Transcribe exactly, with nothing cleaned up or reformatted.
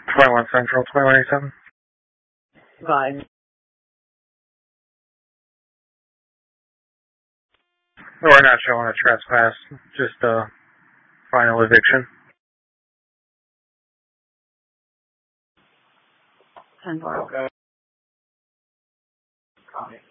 twenty-one Central, twenty-one eighty-seven. Bye. We're not showing a trespass, just a final eviction. ten four. Okay. Copy.